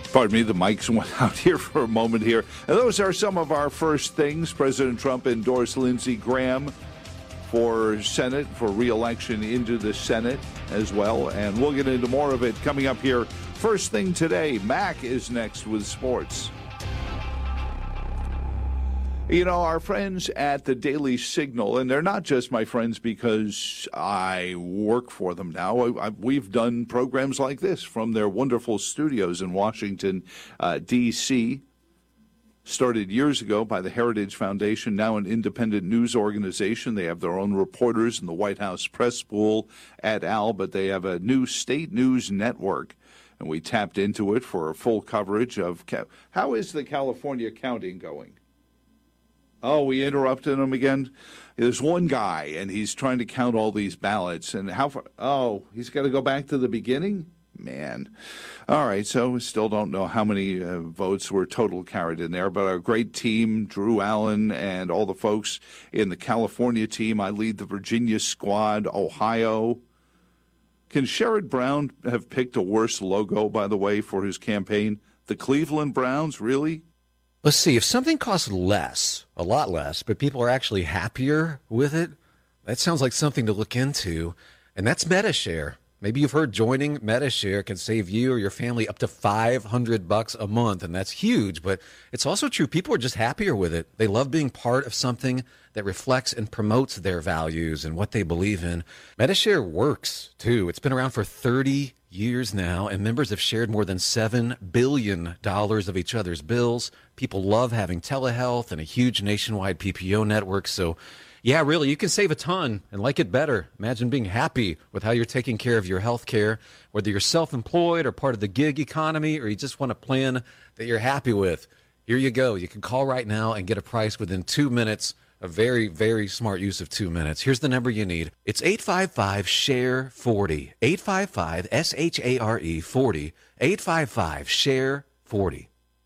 Pardon me, the mics went out here for a moment here. And those are some of our first things. President Trump endorsed Lindsey Graham for Senate, for re-election into the Senate as well. And we'll get into more of it coming up here. First thing today, Mac is next with sports. You know, our friends at the Daily Signal, and they're not just my friends because I work for them now. We've done programs like this from their wonderful studios in Washington, D.C., started years ago by the Heritage Foundation, now an independent news organization. They have their own reporters in the White House Press Pool et al., but they have a new state news network, and we tapped into it for full coverage of how is the California counting going? Oh, we interrupted him again. There's one guy, and he's trying to count all these ballots. And how far? Oh, he's got to go back to the beginning? Man. All right, so we still don't know how many votes were total carried in there. But our great team, Drew Allen, and all the folks in the California team. I lead the Virginia squad, Ohio. Can Sherrod Brown have picked a worse logo, by the way, for his campaign? The Cleveland Browns, really? Let's see, if something costs less, a lot less, but people are actually happier with it, that sounds like something to look into, and that's Medi-Share. Maybe you've heard joining Medi-Share can save you or your family up to $500 a month, and that's huge, but it's also true. People are just happier with it. They love being part of something that reflects and promotes their values and what they believe in. Medi-Share works, too. It's been around for 30 years now, and members have shared more than $7 billion of each other's bills. People love having telehealth and a huge nationwide PPO network. So, yeah, really, you can save a ton and like it better. Imagine being happy with how you're taking care of your health care, whether you're self-employed or part of the gig economy, or you just want a plan that you're happy with. Here you go. You can call right now and get a price within 2 minutes. A very, very smart use of 2 minutes. Here's the number you need. It's 855-SHARE-40. 855-SHARE 40. 855-SHARE-40.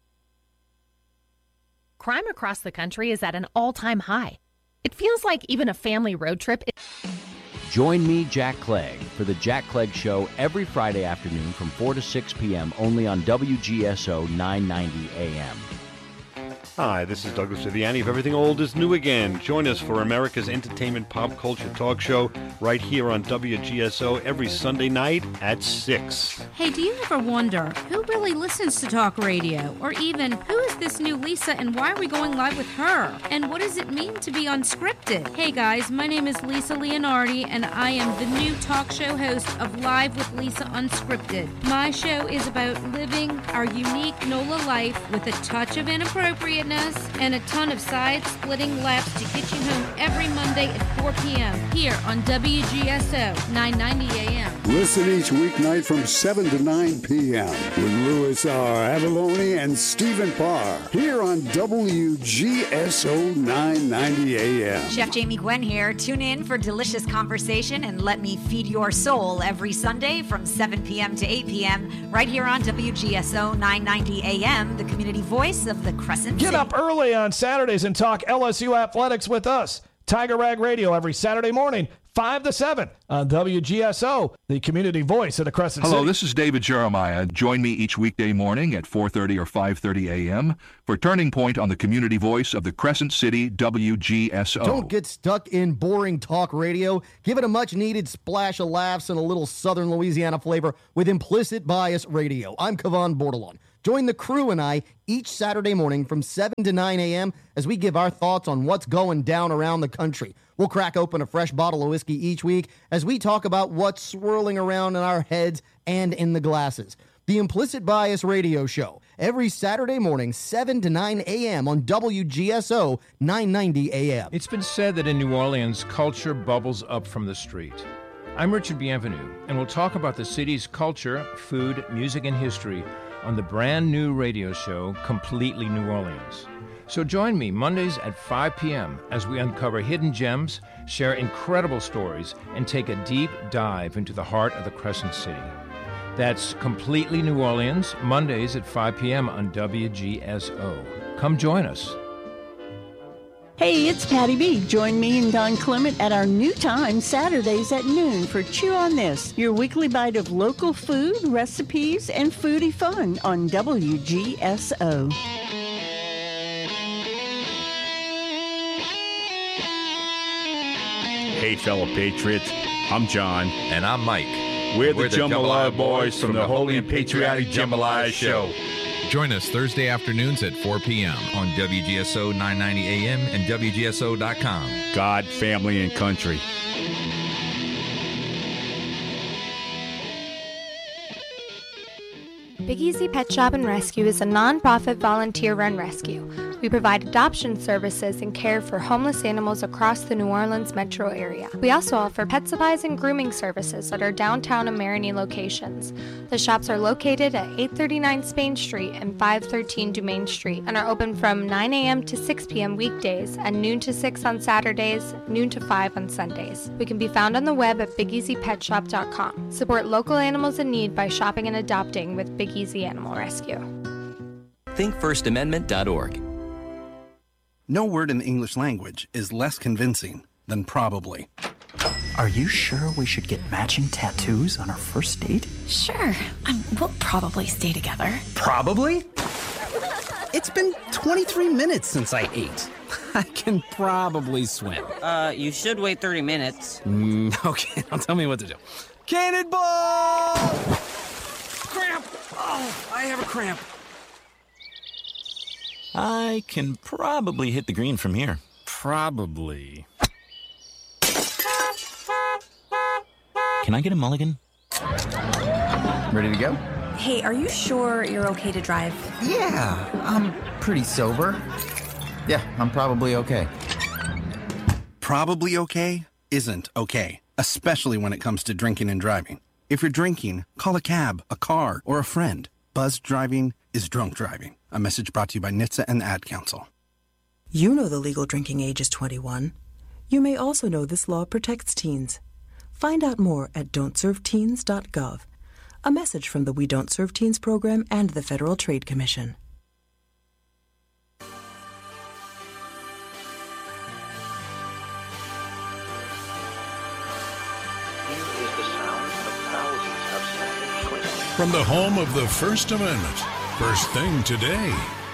Crime across the country is at an all-time high. It feels like even a family road trip. Join me, Jack Clegg, for the Jack Clegg Show every Friday afternoon from 4 to 6 p.m. only on WGSO 990 AM. Hi, this is Douglas Viviani of Everything Old is New Again. Join us for America's entertainment pop culture talk show right here on WGSO every Sunday night at 6. Hey, do you ever wonder who really listens to talk radio? Or even, who is this new Lisa and why are we going live with her? And what does it mean to be unscripted? Hey guys, my name is Lisa Leonardi and I am the new talk show host of Live with Lisa Unscripted. My show is about living our unique NOLA life with a touch of inappropriate and a ton of side-splitting laughs to get you home every Monday at 4 p.m. here on WGSO 990 AM. Listen each weeknight from 7 to 9 p.m. with Louis R. Avalone and Stephen Parr here on WGSO 990 AM. Chef Jamie Gwen here. Tune in for delicious conversation and let me feed your soul every Sunday from 7 p.m. to 8 p.m. right here on WGSO 990 AM, the community voice of the Crescent City. Get up early on Saturdays and talk LSU athletics with us. Tiger Rag Radio every Saturday morning, 5 to 7 on WGSO, the community voice of the Crescent City. Hello, this is David Jeremiah. Join me each weekday morning at 4:30 or 5:30 a.m. for Turning Point on the community voice of the Crescent City, WGSO. Don't get stuck in boring talk radio. Give it a much-needed splash of laughs and a little Southern Louisiana flavor with Implicit Bias Radio. I'm Kevon Bordelon. Join the crew and I each Saturday morning from 7 to 9 a.m. as we give our thoughts on what's going down around the country. We'll crack open a fresh bottle of whiskey each week as we talk about what's swirling around in our heads and in the glasses. The Implicit Bias Radio Show, every Saturday morning, 7 to 9 a.m. on WGSO 990 a.m. It's been said that in New Orleans, culture bubbles up from the street. I'm Richard Bienvenu, and we'll talk about the city's culture, food, music, and history on the brand new radio show, Completely New Orleans. So join me Mondays at 5 p.m. as we uncover hidden gems, share incredible stories, and take a deep dive into the heart of the Crescent City. That's Completely New Orleans, Mondays at 5 p.m. on WGSO. Come join us. Hey, it's Patty B. Join me and Don Clement at our new time, Saturdays at noon, for Chew on This, your weekly bite of local food, recipes, and foodie fun on WGSO. Hey, fellow patriots, I'm John. And I'm Mike. We're the Jambalaya Boys from the Holy and Patriotic Jambalaya Show. Join us Thursday afternoons at 4 p.m. on WGSO 990 AM and WGSO.com. God, family, and country. Big Easy Pet Shop and Rescue is a non-profit volunteer-run rescue. We provide adoption services and care for homeless animals across the New Orleans metro area. We also offer pet supplies and grooming services at our downtown and Marigny locations. The shops are located at 839 Spain Street and 513 Dumaine Street and are open from 9 a.m. to 6 p.m. weekdays and noon to 6 on Saturdays, noon to 5 on Sundays. We can be found on the web at BigEasyPetShop.com. Support local animals in need by shopping and adopting with Big Easy Animal Rescue. ThinkFirstAmendment.org. No word in the English language is less convincing than probably. Are you sure we should get matching tattoos on our first date? Sure. We'll probably stay together. Probably? It's been 23 minutes since I ate. I can probably swim. You should wait 30 minutes. Okay, now tell me what to do. Cannonball! Cramp! Oh, I have a cramp. I can probably hit the green from here. Probably. Can I get a mulligan? Ready to go? Hey, are you sure you're okay to drive? Yeah, I'm pretty sober. Yeah, I'm probably okay. Probably okay isn't okay, especially when it comes to drinking and driving. If you're drinking, call a cab, a car, or a friend. Buzzed driving is drunk driving. A message brought to you by NHTSA and the Ad Council. You know the legal drinking age is 21. You may also know this law protects teens. Find out more at don'tserveteens.gov. A message from the We Don't Serve Teens program and the Federal Trade Commission. From the home of the First Amendment, First Thing Today.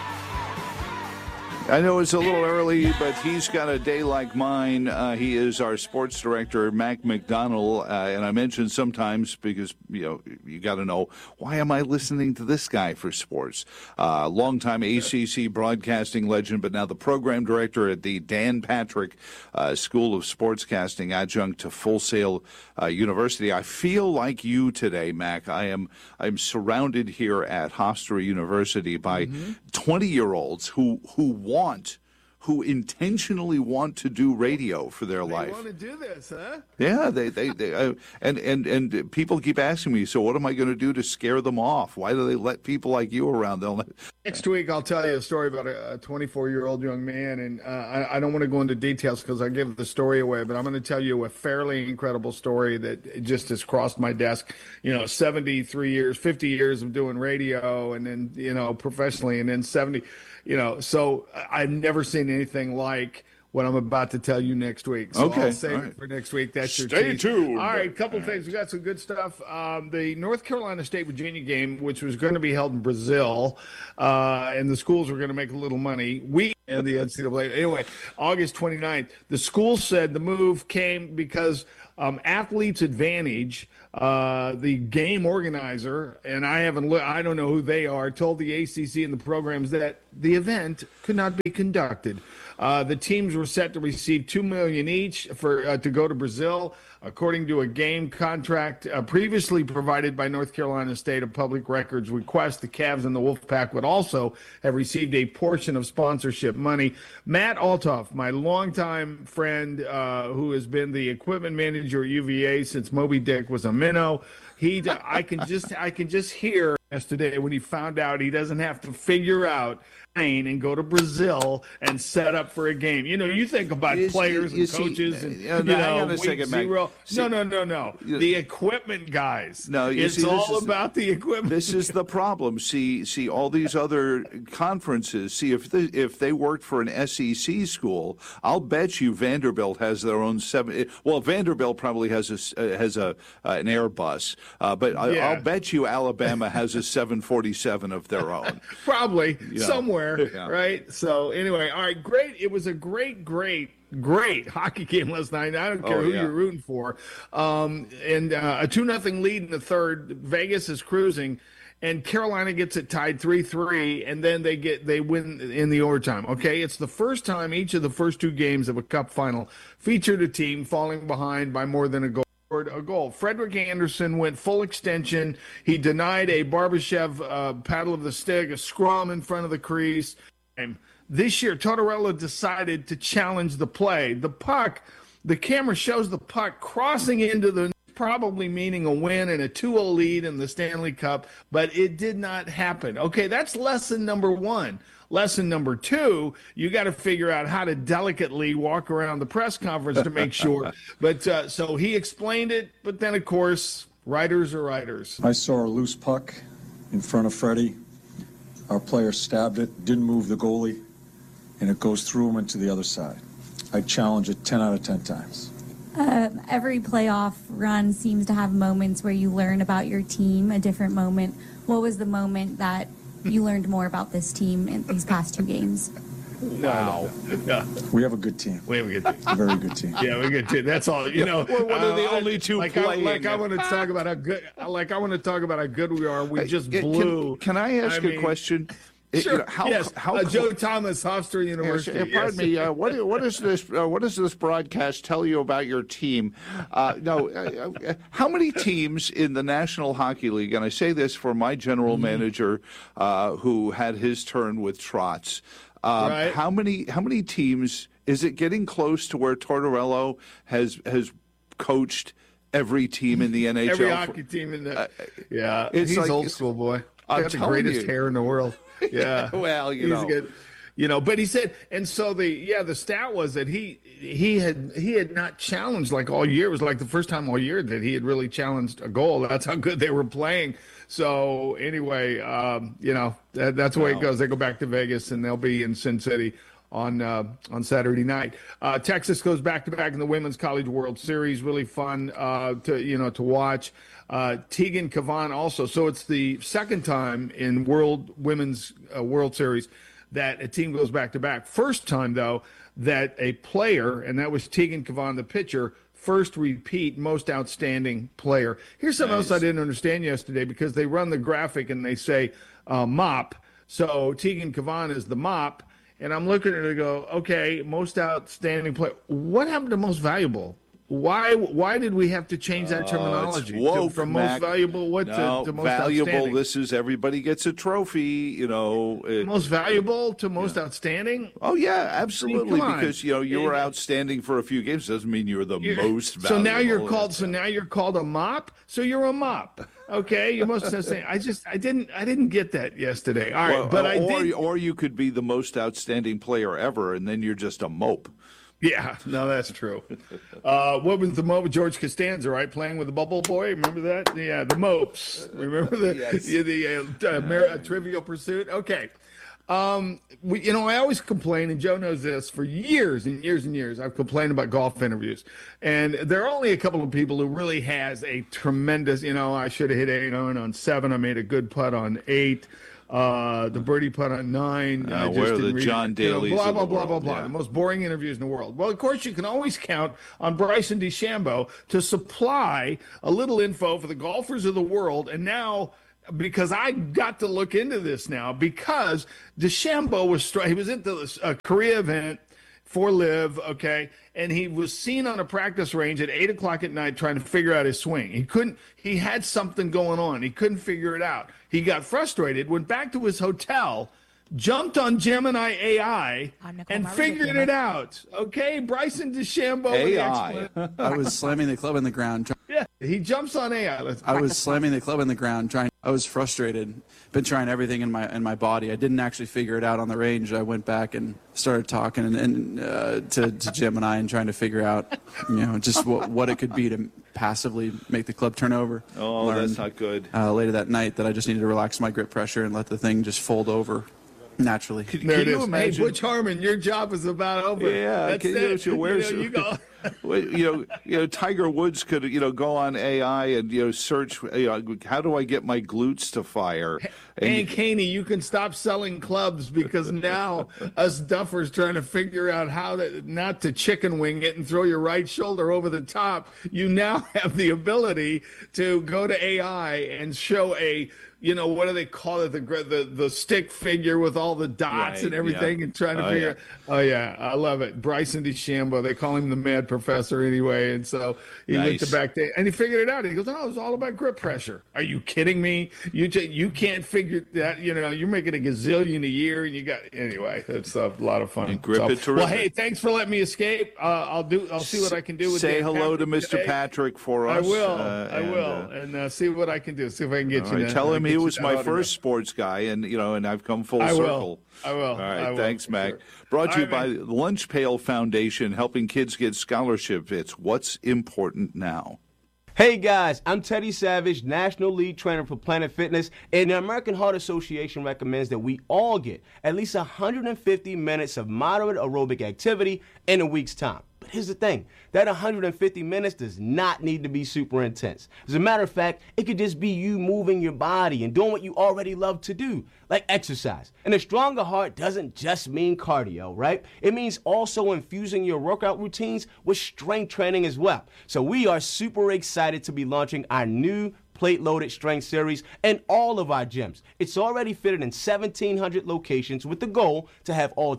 I know it's a little early, but he's got a day like mine. He is our sports director, Mac McDonald, and I mention sometimes because, you got to know, why am I listening to this guy for sports? Longtime ACC broadcasting legend, but now the program director at the Dan Patrick School of Sportscasting, adjunct to Full Sail University. I feel like you today, Mac. I'm surrounded here at Hofstra University by 20-year-olds who intentionally want to do radio for their life. They want to do this, huh? Yeah, they and people keep asking me, so what am I going to do to scare them off? Why do they let people like you around? Next week, I'll tell you a story about a 24-year-old young man, and I don't want to go into details because I give the story away, but I'm going to tell you a fairly incredible story that just has crossed my desk. 73 years, 50 years of doing radio, and then, professionally, and then 70. So I've never seen anything like what I'm about to tell you next week. So okay. I'll save it for next week. That's your Stay tease. tuned. All right, a couple of things. We got some good stuff. The North Carolina State-Virginia game, which was going to be held in Brazil, and the schools were going to make a little money. We and the NCAA. Anyway, August 29th, the school said the move came because Athletes Advantage, the game organizer, and I don't know who they are, told the ACC and the programs that the event could not be conducted. The teams were set to receive $2 million each to go to Brazil, according to a game contract previously provided by North Carolina State. Of public records request, the Cavs and the Wolfpack would also have received a portion of sponsorship money. Matt Altoff, my longtime friend, who has been the equipment manager at UVA since Moby Dick was a minnow, I can just hear yesterday when he found out he doesn't have to figure out and go to Brazil and set up for a game. You think about players and coaches and week zero. No. The equipment guys. No, it's all about the equipment. This is the problem. See all these other conferences. See if they worked for an SEC school, I'll bet you Vanderbilt has their own 7. Well, Vanderbilt probably has an Airbus, but I'll bet you Alabama has a 747 of their own. Probably somewhere. Yeah. Right. So anyway, all right, great. It was a great hockey game last night. I don't care who you're rooting for. And a 2-0 lead in the third. Vegas is cruising, and Carolina gets it tied 3-3, and then they win in the overtime. Okay, it's the first time each of the first 2 games of a Cup final featured a team falling behind by more than a goal. Frederick Anderson went full extension. He denied a Barbashev paddle of the stick, a scrum in front of the crease. And this year, Tortorella decided to challenge the play. The puck, the camera shows the puck crossing into the, probably meaning a win and a 2-0 lead in the Stanley Cup, but it did not happen. Okay, that's lesson number 1. Lesson number 2, you got to figure out how to delicately walk around the press conference to make sure. But so he explained it, but then, of course, writers are writers. I saw a loose puck in front of Freddie. Our player stabbed it, didn't move the goalie, and it goes through him and to the other side. I challenge it 10 out of 10 times. Every playoff run seems to have moments where you learn about your team, a different moment. What was the moment that you learned more about this team in these past 2 games? Wow. Yeah. We have a good team. We have a good team. A very good team. Yeah, we're a good team. That's all. We're one of the only two playing. I want to talk about how good. I want to talk about how good we are. We just blew. Can I ask a question? Sure. How Joe Thomas, Hofstra University. Pardon me. What does this broadcast tell you about your team? How many teams in the National Hockey League? And I say this for my general manager, who had his turn with Trotz. Right. How many teams? Is it getting close to where Tortorella has coached every team in the NHL? Every hockey team in the he's like, old school boy. Got the telling greatest you. hair in the world. Yeah. Well, he's good. But he said, and so the stat was that he had not challenged like all year. It was like the first time all year that he had really challenged a goal. That's how good they were playing. So anyway, that's the way it goes. They go back to Vegas and they'll be in Sin City on Saturday night. Texas goes back-to-back in the Women's College World Series. Really fun to watch. Tegan Cavan also. So it's the second time in Women's World Series that a team goes back-to-back. First time, though, that a player, and that was Tegan Cavan, the pitcher, first repeat most outstanding player. Here's something else I didn't understand yesterday, because they run the graphic and they say mop. So Tegan Cavan is the mop. And I'm looking at it and go, okay, most outstanding player. What happened to most valuable? Why did we have to change that terminology from most valuable to most valuable? Outstanding? This is everybody gets a trophy. Most valuable to most outstanding. Oh yeah, absolutely. I mean, because you were outstanding for a few games doesn't mean you're the most valuable. So now you're called a mop. So you're a mop. Okay, you must have said. I didn't get that yesterday. All right, but I did. Or you could be the most outstanding player ever, and then you're just a mope. Yeah, no, that's true. What was the moment? George Costanza, right? Playing with the Bubble Boy. Remember that? Yeah, the Mopes. Remember the Trivial Pursuit? Okay. I always complain, and Joe knows this, for years and years and years, I've complained about golf interviews. And there are only a couple of people who really has a tremendous, I should have hit 8 on 7. I made a good putt on 8. The birdie putt on 9. Where the John Daly's blah, blah, blah, world. blah, blah. Yeah. The most boring interviews in the world. Well, of course, you can always count on Bryson DeChambeau to supply a little info for the golfers of the world. And now, because I got to look into this now, because DeChambeau he was at the Korea event for Live, okay, and he was seen on a practice range at 8 o'clock at night trying to figure out his swing. He had something going on. He couldn't figure it out. He got frustrated, went back to his hotel, jumped on Gemini AI and figured it out. Okay, Bryson DeChambeau. AI. I was slamming the club in the ground. Yeah, he jumps on AI. I was slamming the club in the ground. I was frustrated. Been trying everything in my body. I didn't actually figure it out on the range. I went back and started talking to Gemini and trying to figure out, just what it could be to passively make the club turn over. Oh, Learned, that's not good. Later that night, that I just needed to relax my grip pressure and let the thing just fold over naturally. Can you imagine? Hey, Butch Harmon, your job is about over. Yeah, that's it. You go. Tiger Woods could, go on AI and, search, how do I get my glutes to fire? And Caney, you can stop selling clubs because now us duffers trying to figure out how to not to chicken wing it and throw your right shoulder over the top. You now have the ability to go to AI and show what do they call it? The stick figure with all the dots and everything and trying to figure. Oh yeah, I love it. Bryson DeChambeau, they call him the mad professor anyway, and so he went to back there and he figured it out. He goes, "Oh, it's all about grip pressure." Are you kidding me? You can't figure that. You're making a gazillion a year, and anyway. It's a lot of fun. Grip it terrific. Well, hey, thanks for letting me escape. I'll see what I can do with. Say Dan hello Patrick to Mr. today. Patrick for us. I will, and see what I can do. See if I can get you. Tell him he was my first sports guy, and I've come full circle. I will. All right, I will. thanks, Mac. Brought to you by the Lunch Pail Foundation, helping kids get scholarships. It's what's important now. Hey guys, I'm Teddy Savage, National Lead Trainer for Planet Fitness, and the American Heart Association recommends that we all get at least 150 minutes of moderate aerobic activity in a week's time. But here's the thing, that 150 minutes does not need to be super intense. As a matter of fact, it could just be you moving your body and doing what you already love to do, like exercise. And a stronger heart doesn't just mean cardio, right? It means also infusing your workout routines with strength training as well. So we are super excited to be launching our new plate-loaded strength series in all of our gyms. It's already fitted in 1,700 locations with the goal to have all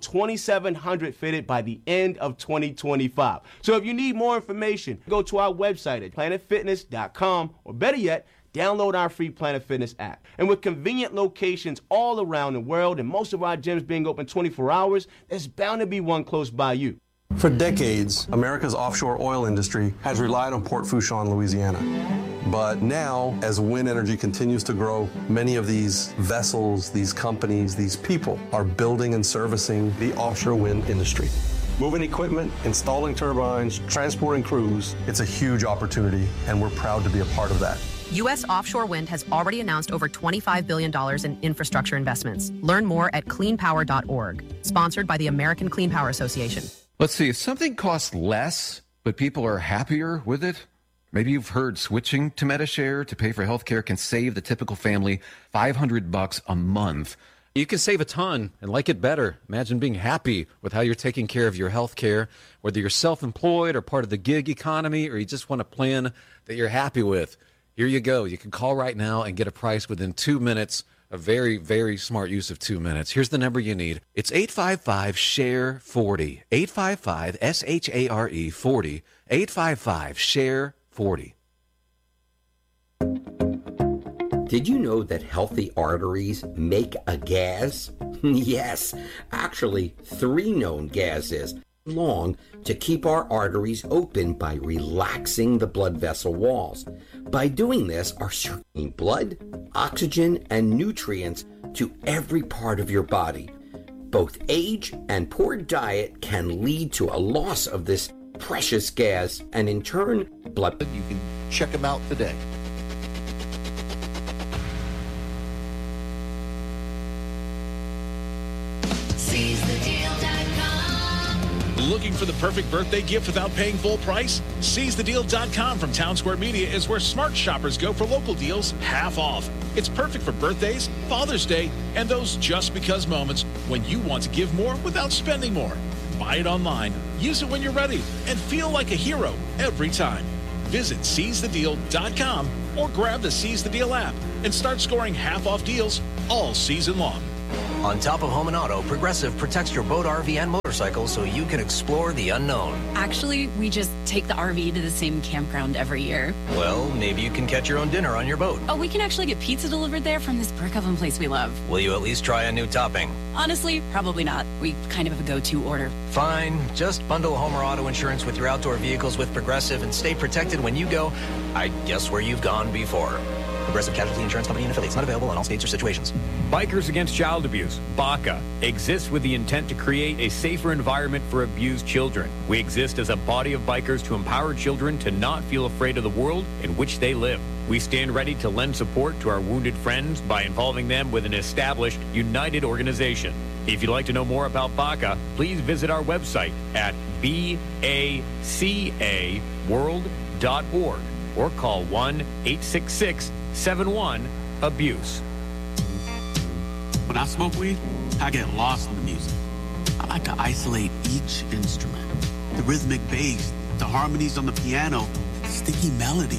2,700 fitted by the end of 2025. So if you need more information, go to our website at planetfitness.com, or better yet, download our free Planet Fitness app. And with convenient locations all around the world and most of our gyms being open 24 hours, there's bound to be one close by you. For decades, America's offshore oil industry has relied on Port Fourchon, Louisiana. But now, as wind energy continues to grow, many of these vessels, these companies, these people are building and servicing the offshore wind industry. Moving equipment, installing turbines, transporting crews, it's a huge opportunity, and we're proud to be a part of that. U.S. offshore wind has already announced over $25 billion in infrastructure investments. Learn more at cleanpower.org. Sponsored by the American Clean Power Association. Let's see, if something costs less, but people are happier with it, maybe you've heard switching to Medi-Share to pay for healthcare can save the typical family $500 a month. You can save a ton and like it better. Imagine being happy with how you're taking care of your health care, whether you're self-employed or part of the gig economy, or you just want a plan that you're happy with. Here you go. You can call right now and get a price within 2 minutes. A very, very smart use of 2 minutes. Here's the number you need. It's 855-SHARE-40. 855-SHARE-40. 855-SHARE-40. Did you know that healthy arteries make a gas? Yes, actually 3 known gases long to keep our arteries open by relaxing the blood vessel walls. By doing this, are circulating blood, oxygen, and nutrients to every part of your body. Both age and poor diet can lead to a loss of this precious gas, and in turn, blood. You can check them out today. Looking for the perfect birthday gift without paying full price? SeizeTheDeal.com from Town Square Media is where smart shoppers go for local deals half off. It's perfect for birthdays, Father's Day, and those just because moments when you want to give more without spending more. Buy it online, use it when you're ready, and feel like a hero every time. Visit SeizeTheDeal.com or grab the Seize the Deal app and start scoring half off deals all season long. On top of home and auto, Progressive protects your boat, RV, and motorcycle so you can explore the unknown. Actually, we just take the RV to the same campground every year. Well, maybe you can catch your own dinner on your boat. Oh, we can actually get pizza delivered there from this brick oven place we love. Will you at least try a new topping? Honestly, probably not. We kind of have a go-to order. Fine. Just bundle home or auto insurance with your outdoor vehicles with Progressive and stay protected when you go, I guess, where you've gone before. Progressive Casualty Insurance Company and affiliates. Not available in all states or situations. Bikers Against Child Abuse, BACA, exists with the intent to create a safer environment for abused children. We exist as a body of bikers to empower children to not feel afraid of the world in which they live. We stand ready to lend support to our wounded friends by involving them with an established, united organization. If you'd like to know more about BACA, please visit our website at bacaworld.org or call 1-866-71-ABUSE. When I smoke weed, I get lost in the music. I like to isolate each instrument. The rhythmic bass, the harmonies on the piano, the sticky melody.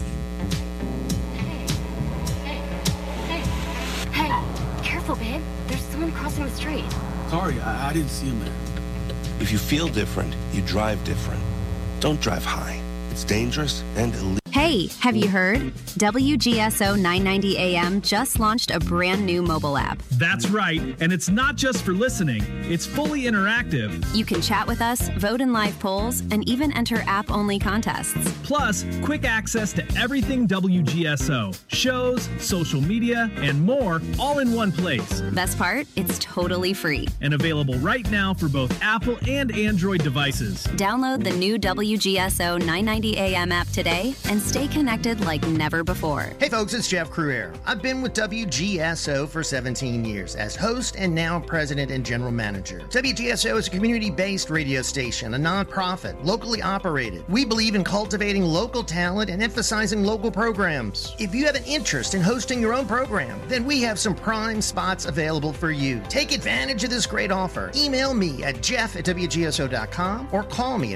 Hey, careful, babe. There's someone crossing the street. Sorry, I didn't see him there. If you feel different, you drive different. Don't drive high. It's dangerous and illegal. Hey, have you heard? WGSO 990 AM just launched a brand new mobile app. That's right, and it's not just for listening. It's fully interactive. You can chat with us, vote in live polls, and even enter app-only contests. Plus, quick access to everything WGSO. Shows, social media, and more, all in one place. Best part? It's totally free. And available right now for both Apple and Android devices. Download the new WGSO 990 AM app today and stay connected like never before. Hey folks, it's Jeff Cruere. I've been with WGSO for 17 years as host and now president and general manager. WGSO is a community-based radio station, a nonprofit, locally operated. We believe in cultivating local talent and emphasizing local programs. If you have an interest in hosting your own program, then we have some prime spots available for you. Take advantage of this great offer. Email me at jeff@wgso.com or call me at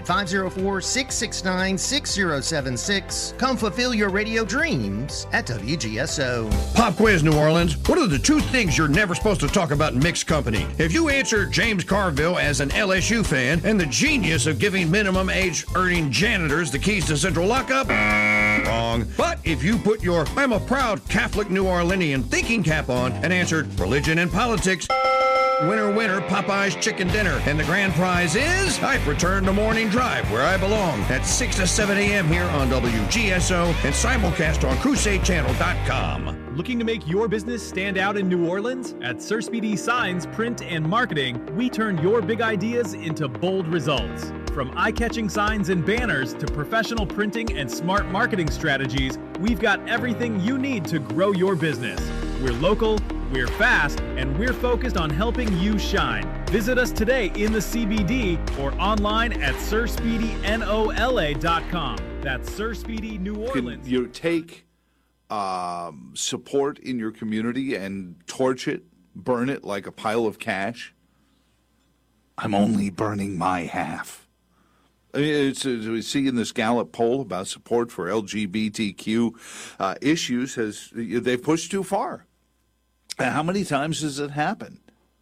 504-669-6076. Come fulfill your radio dreams at WGSO. Pop quiz, New Orleans. What are the two things you're never supposed to talk about in mixed company? If you answer James Carville as an LSU fan and the genius of giving minimum age earning janitors the keys to central lockup, wrong. But if you put your I'm a proud Catholic New Orleanian thinking cap on and answered religion and politics, winner, winner, Popeye's chicken dinner. And the grand prize is I've returned to Morning Drive, where I belong, at 6 to 7 a.m. here on WGSO and simulcast on CrusadeChannel.com. Looking to make your business stand out in New Orleans? At Sir Speedy Signs, Print, and Marketing, we turn your big ideas into bold results. From eye-catching signs and banners to professional printing and smart marketing strategies, we've got everything you need to grow your business. We're local, we're fast, and we're focused on helping you shine. Visit us today in the CBD or online at SirSpeedyNOLA.com. That's Sir Speedy New Orleans. Can you take support in your community and torch it, burn it like a pile of cash? I'm only burning my half. I mean, we see in this Gallup poll about support for LGBTQ issues, they've pushed too far. And how many times has it happened?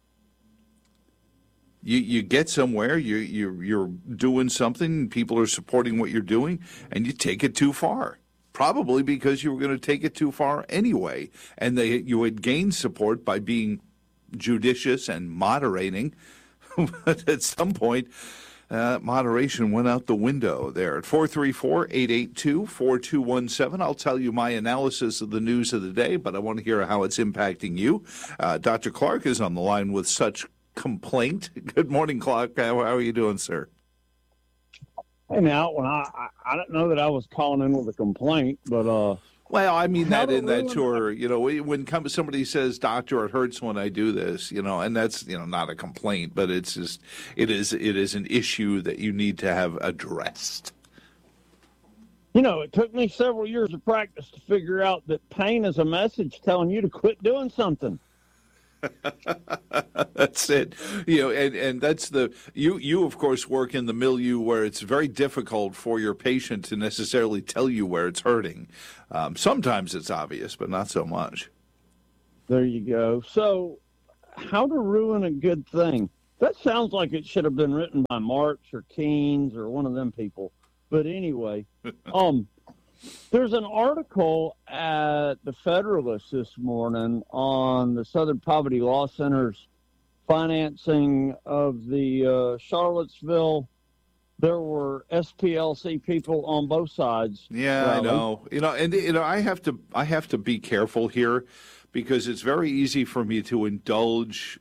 You get somewhere, you're doing something, people are supporting what you're doing, and you take it too far. Probably because you were going to take it too far anyway, and you had gained support by being judicious and moderating. But at some point, moderation went out the window there. At 434-882-4217, I'll tell you my analysis of the news of the day, but I want to hear how it's impacting you. Dr. Clark is on the line with such complaint. Good morning, Clark. How are you doing, sir? Hey, now, when I don't know that I was calling in with a complaint, but well, I mean that in that tour, when somebody says, "Doctor, it hurts when I do this," and that's not a complaint, but it's just it is an issue that you need to have addressed. It took me several years of practice to figure out that pain is a message telling you to quit doing something. That's it. And that's you of course work in the milieu where it's very difficult for your patient to necessarily tell you where it's hurting. Sometimes it's obvious, but not so much. There you go. So how to ruin a good thing. That sounds like it should have been written by Marx or Keynes or one of them people. But anyway, there's an article at the Federalist this morning on the Southern Poverty Law Center's financing of the Charlottesville. There were SPLC people on both sides. Yeah, I know. I have to be careful here, because it's very easy for me to indulge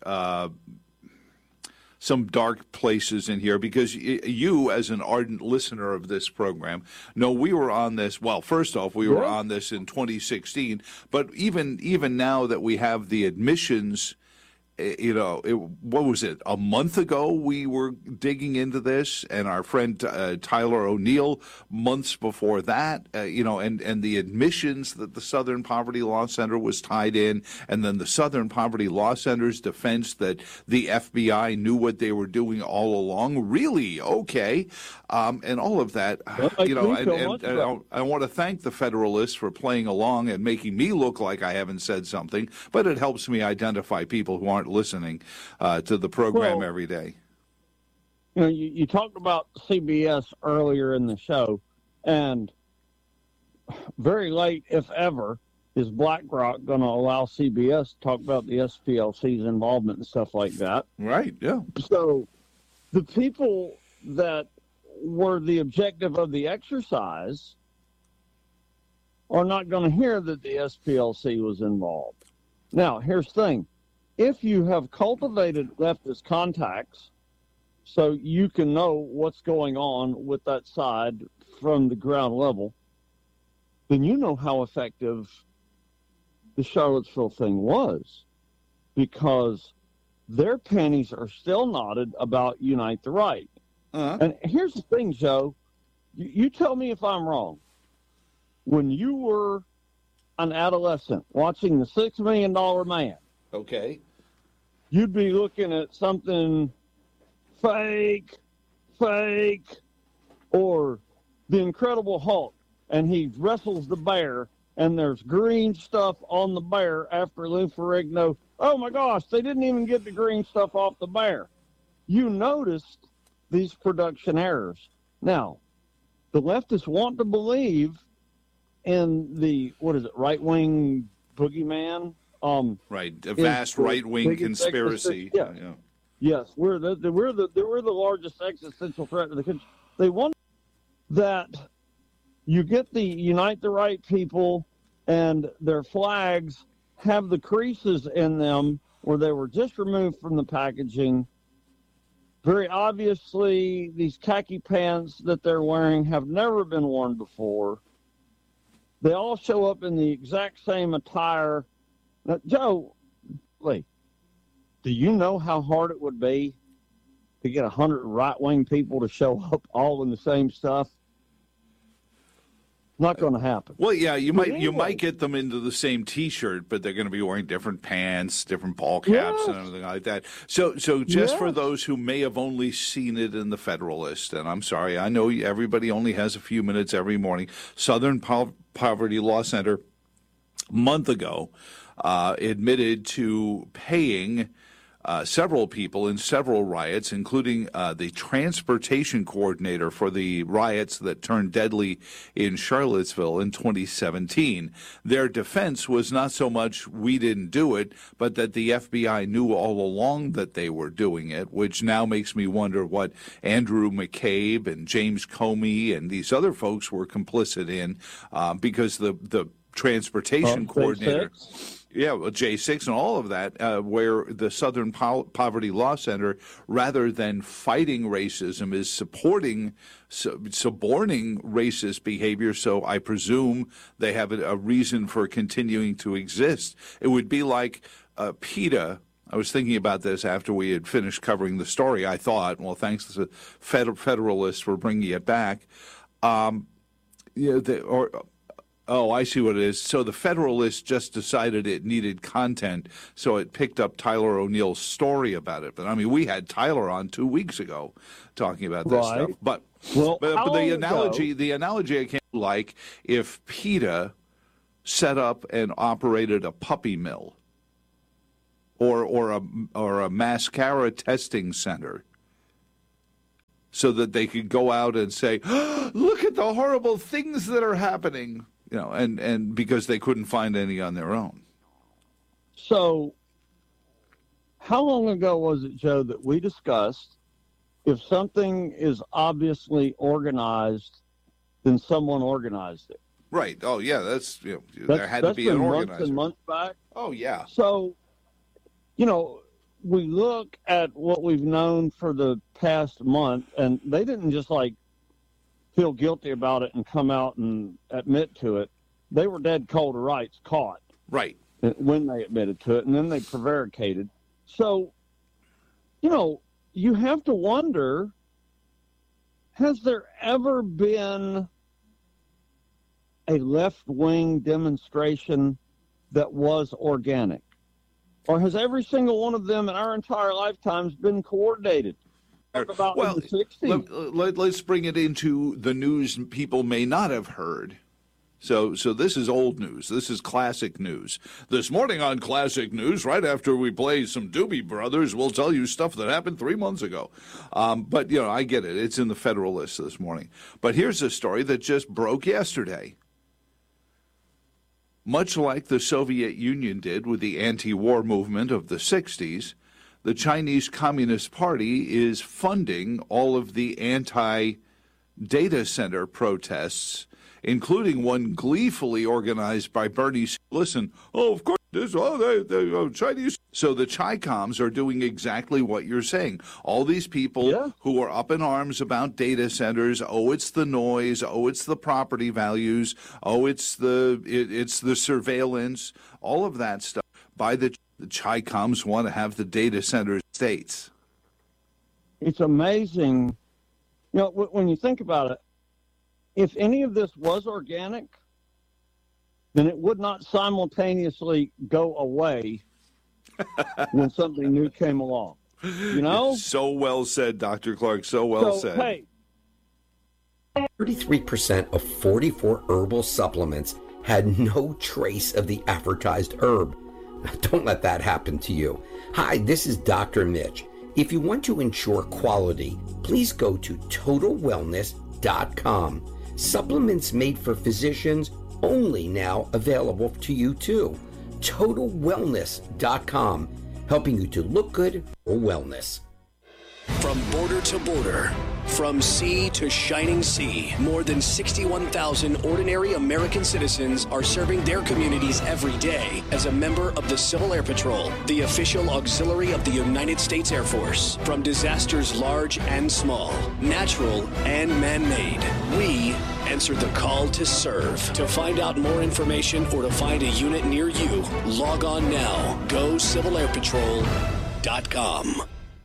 some dark places in here, because you, as an ardent listener of this program, know we were on this. Well, first off, we were on this in 2016, but even now that we have the admissions. What was it? A month ago, we were digging into this, and our friend Tyler O'Neill, months before that, and the admissions that the Southern Poverty Law Center was tied in, and then the Southern Poverty Law Center's defense that the FBI knew what they were doing all along. Really? Okay. And all of that, I want to thank the Federalists for playing along and making me look like I haven't said something, but it helps me identify people who aren't listening to the program every day. You talked about CBS earlier in the show, and very late, if ever, is BlackRock going to allow CBS to talk about the SPLC's involvement and stuff like that? Right, yeah. So the people that were the objective of the exercise are not going to hear that the SPLC was involved. Now, here's the thing. If you have cultivated leftist contacts so you can know what's going on with that side from the ground level, then you know how effective the Charlottesville thing was, because their pennies are still knotted about Unite the Right. And here's the thing, Joe. You tell me if I'm wrong. When you were an adolescent watching The $6 Million Man, okay, you'd be looking at something fake, or The Incredible Hulk, and he wrestles the bear, and there's green stuff on the bear after Lou Ferrigno. Oh my gosh, they didn't even get the green stuff off the bear. You noticed these production errors. Now, the leftists want to believe in the, right-wing boogeyman? Right, a vast right-wing conspiracy. Yeah. Yes, we're the largest existential threat to the country. They want that you get the Unite the Right people, and their flags have the creases in them where they were just removed from the packaging. Very obviously, these khaki pants that they're wearing have never been worn before. They all show up in the exact same attire. Now, Joe, wait, do you know how hard it would be to get 100 right-wing people to show up all in the same stuff? Not going to happen. Well, yeah, you might get them into the same T-shirt, but they're going to be wearing different pants, different ball caps, and everything like that. So just for those who may have only seen it in the Federalist, and I'm sorry, I know everybody only has a few minutes every morning. Southern Poverty Law Center, a month ago, admitted to paying several people in several riots, including the transportation coordinator for the riots that turned deadly in Charlottesville in 2017. Their defense was not so much we didn't do it, but that the FBI knew all along that they were doing it, which now makes me wonder what Andrew McCabe and James Comey and these other folks were complicit in, because the transportation coordinator... Yeah, well, J6 and all of that, where the Southern Poverty Law Center, rather than fighting racism, is suborning racist behavior. So I presume they have a reason for continuing to exist. It would be like PETA. I was thinking about this after we had finished covering the story. I thought, well, thanks to the Federalists for bringing it back. Oh, I see what it is. So the Federalists just decided it needed content, so it picked up Tyler O'Neill's story about it. But, I mean, we had Tyler on 2 weeks ago talking about this stuff. But the analogy I can't like if PETA set up and operated a puppy mill. or a mascara testing center, so that they could go out and say, oh, look at the horrible things that are happening, and because they couldn't find any on their own. So how long ago was it, Joe, that we discussed if something is obviously organized, then someone organized it? Right. Oh, yeah, there had to be an organizer. Months and months back. Oh, yeah. So, we look at what we've known for the past month, and they didn't just feel guilty about it and come out and admit to it. They were dead cold rights caught. Right. When they admitted to it, and then they prevaricated. So, you have to wonder, has there ever been a left-wing demonstration that was organic? Or has every single one of them in our entire lifetimes been coordinated? About in the 60s. Let's bring it into the news people may not have heard. So this is old news. This is classic news. This morning on Classic News, right after we play some Doobie Brothers, we'll tell you stuff that happened 3 months ago. But, I get it. It's in the Federalist this morning. But here's a story that just broke yesterday. Much like the Soviet Union did with the anti-war movement of the 60s, the Chinese Communist Party is funding all of the anti-data center protests, including one gleefully organized by Bernie. Listen, of course, the Chinese. So the Chi-Coms are doing exactly what you're saying. All these people who are up in arms about data centers, it's the noise, it's the property values, it's the surveillance, all of that stuff. By the Chi-Coms want to have the data center states. It's amazing. When you think about it, if any of this was organic, then it would not simultaneously go away when something new came along. So well said, Dr. Clark. So well said. Hey. 33% of 44 herbal supplements had no trace of the advertised herb. Don't let that happen to you. Hi, this is Dr. Mitch. If you want to ensure quality, please go to TotalWellness.com. Supplements made for physicians only now available to you too. TotalWellness.com, helping you to look good for wellness. From border to border, from sea to shining sea, more than 61,000 ordinary American citizens are serving their communities every day as a member of the Civil Air Patrol, the official auxiliary of the United States Air Force. From disasters large and small, natural and man-made, we answer the call to serve. To find out more information or to find a unit near you, log on now. GoCivilAirPatrol.com.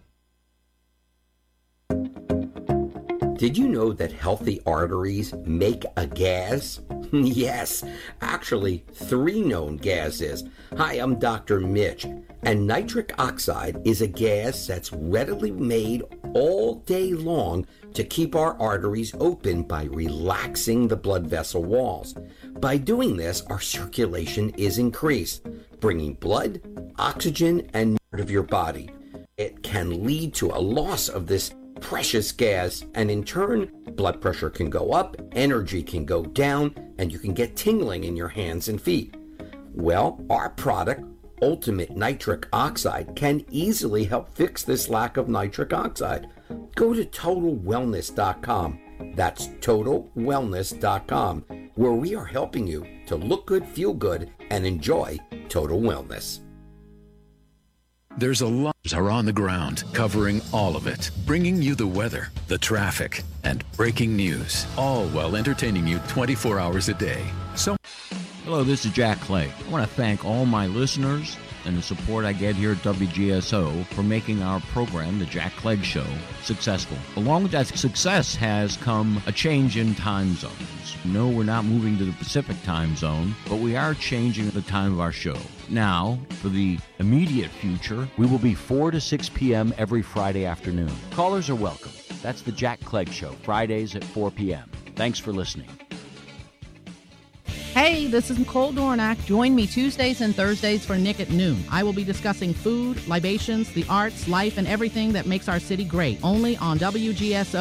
Did you know that healthy arteries make a gas? Yes, actually 3 known gases. Hi, I'm Dr. Mitch, and nitric oxide is a gas that's readily made all day long to keep our arteries open by relaxing the blood vessel walls. By doing this, our circulation is increased, bringing blood, oxygen, and part of your body. It can lead to a loss of this precious gas, and in turn, blood pressure can go up, energy can go down, and you can get tingling in your hands and feet. Well, our product, Ultimate Nitric Oxide, can easily help fix this lack of nitric oxide. Go to TotalWellness.com. That's TotalWellness.com, where we are helping you to look good, feel good, and enjoy total wellness. There's a lot are on the ground, covering all of it, bringing you the weather, the traffic, and breaking news, all while entertaining you 24 hours a day. Hello, this is Jack Clegg. I want to thank all my listeners and the support I get here at WGSO for making our program, The Jack Clegg Show, successful. Along with that success has come a change in time zones. No, we're not moving to the Pacific time zone, but we are changing the time of our show. Now, for the immediate future, we will be 4 to 6 p.m. every Friday afternoon. Callers are welcome. That's The Jack Clegg Show, Fridays at 4 p.m. Thanks for listening. Hey, Hey, this is Nicole Dornack. Join me Tuesdays and Thursdays for Nick at Noon. I will be discussing food, libations, the arts, life, and everything that makes our city great. Only on WGSO.